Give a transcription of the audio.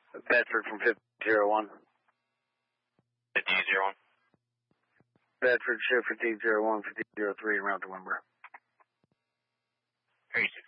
Bedford from 5001. 5001. Bedford, show 5001, 5003, route to Wimber. 36.